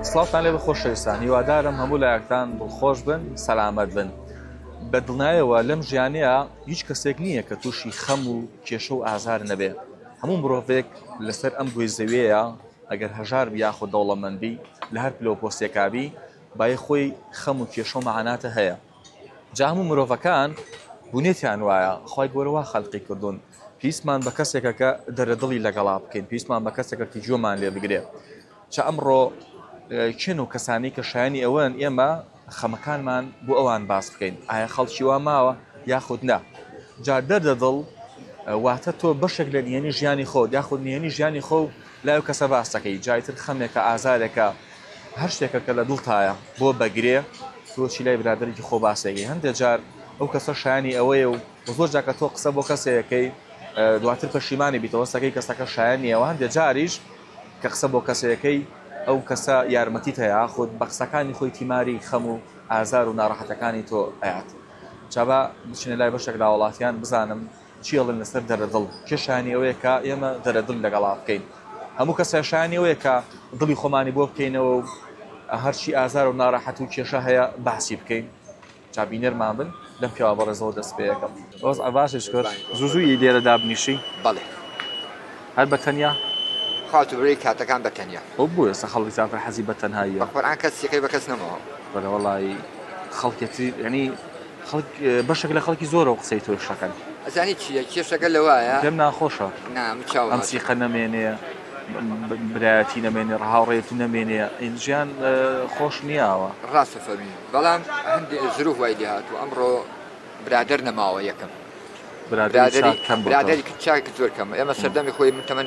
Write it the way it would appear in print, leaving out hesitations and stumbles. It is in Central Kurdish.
سڵاوتان لێ خۆشەویستان، هیوادارم هەموو لایەکتان دڵخۆش بن، سەلامەت بن. بە دڵنیایەوە لەم ژیانەیە هیچ کەسێک نییە کە تووشی خەم و کێشە و ئازار نەبێ. هەموو مرۆڤێک لەسەر ئەم گوێی زەویەیە ئەگەر هەژار یاخود دەوڵەمەندبی لە هەر پلۆ پۆستێکابی بای خۆی خەم و کێشە و مەعاناتە هەیە. جا هەموو مرۆڤەکان بوونێتیان وایە خی گەورەوە خەڵقی کردوون. پێویستمان بە کەسێکە کە دەرەدڵی لەگەڵا بکەین، پێویستمان بە کەسێکە کە گوێمان لێ بگرێ. چا ئەمڕۆ کێن و کەسانی کە شایانی ئەوەن ئێمە خەمەکانمان بۆ ئەوان باس بکەین. ئایا خەڵکی وا ماوە یاخود نا؟ جا دەردەدڵ واتە تۆ بەشێک لە نهێنی ژیانی خۆت یاخود نهێنی ژیانی خۆ لای کەسە باس دەکەی. جایتر خەمێکە ئازارێکە هەر شتێکە کە لە دڵتایە بۆ بەگرێ تۆچی لای برادێکی خۆ باسێکی. هەندێک جار ئەو کەسە شایانی ئەوەیە و زۆر جاکە تۆ قسە بۆ کەسێکەکەی دواتر پەشیمانی بیتەوە سەکەی کەسەکە شایانیەوە. هەندێک جاریش کە قسە بۆ کەسەکەی ئەو کەسە یارمەتیت هەیە خۆت بە قسەکانی خۆی تیماری خەم و ئازار و ناڕەحەتەکانی تۆ ئەیات. چابە بچنە لای بەشێک لە وڵاتیان بزانم چیڵن لەسەر دەرەدڵ کێشانی ئەوەیە کە ئێمە دەرەدڵ لەگەڵا بکەین. هەموو کەسە شایانی ئەوەیە کە دڵی خۆمانی بۆ بکەینەوە و هەرچی ئازار و ناڕەحەت و کێشە هەیە باسی بکەین. چابینەرمان بن لەم پیاوە بەڕێزەوە دەست پێەکەم. ڕۆز ئەڤاشش کرد زووزووی لێرە دابنیشی؟ بەڵێ. هەر بە تەنیا؟ خاتوبرەی کاتەکان بە تەنیا. ئەو بووە سە خەڵکی زیاتر حەزی بە تەنهاییە. بەقورئان کەسێکی بە کەس نەماوە. بەڵێ وەڵی خەڵکێتی ینی بەشێک لە خەڵکی زۆرەوە قسەی تۆ شەکەن. ئەزانی چییە کێشەکە لەوایە پێم ناخۆشە ئەم سیقە نەمێنێ برایەتی نەمێنێ ڕەهاوڕێتی نەمێنێ ژیان خۆش نییەوە. ڕاستە فەرمی بەڵام هەندێک زروف وای لێ هاتووە ئەمڕۆ برادەر نەماوە یەکەم برادری کچاکی زۆر کەمە. ئێمە سەردەمی خۆی من تەمەن